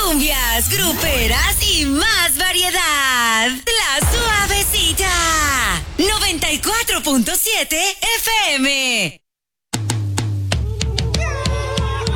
cumbias, gruperas y más variedad. La Suavecita. 94.7 FM.